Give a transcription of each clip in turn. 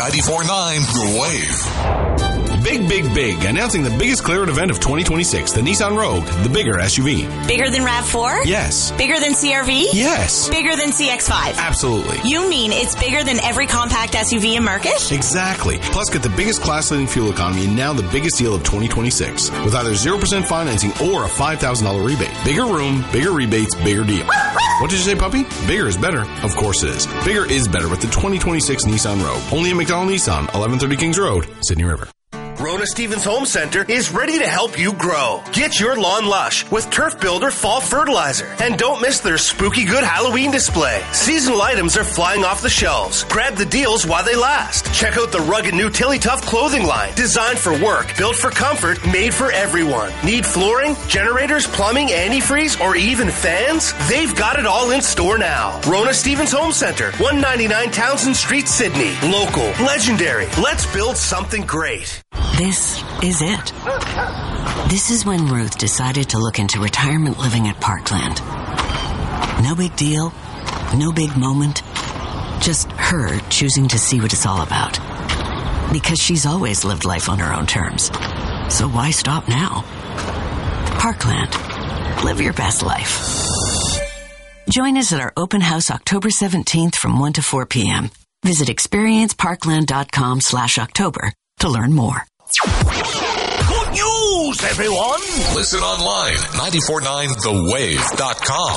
94.9 The Wave. Big. Announcing the biggest clear-out event of 2026, the Nissan Rogue, the bigger SUV. Bigger than RAV4? Yes. Bigger than CR-V? Yes. Bigger than CX-5? Absolutely. You mean it's bigger than every compact SUV in market? Exactly. Plus, get the biggest class-leading fuel economy and now the biggest deal of 2026 with either 0% financing or a $5,000 rebate. Bigger room, bigger rebates, bigger deal. What did you say, puppy? Bigger is better. Of course it is. Bigger is better with the 2026 Nissan Rogue. Only at McDonald Nissan, 1130 Kings Road, Sydney River. Rona Stevens Home Center is ready to help you grow. Get your lawn lush with Turf Builder Fall Fertilizer. And don't miss their spooky good Halloween display. Seasonal items are flying off the shelves. Grab the deals while they last. Check out the rugged new Tilly Tough clothing line. Designed for work, built for comfort, made for everyone. Need flooring, generators, plumbing, antifreeze, or even fans? They've got it all in store now. Rona Stevens Home Center, 199 Townsend Street, Sydney. Local, legendary. Let's build something great. This is it. This is when Ruth decided to look into retirement living at Parkland. No big deal, no big moment, just her choosing to see what it's all about. Because she's always lived life on her own terms. So why stop now? Parkland. Live your best life. Join us at our open house October 17th from 1 to 4 p.m. Visit experienceparkland.com/October to learn more. Good news, everyone! Listen online, 949thewave.com.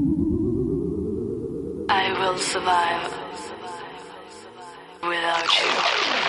I will survive without you.